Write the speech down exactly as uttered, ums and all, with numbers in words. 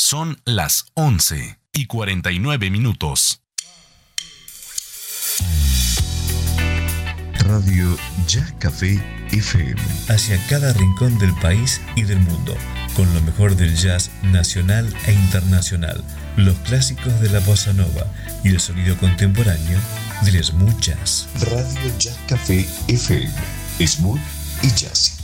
Son las once y cuarenta y nueve minutos. Radio Ya Café F M. Hacia cada rincón del país y del mundo, con lo mejor del jazz nacional e internacional, los clásicos de la bossa nova y el sonido contemporáneo del smooth jazz. Radio Ya Café F M. Smooth y jazz.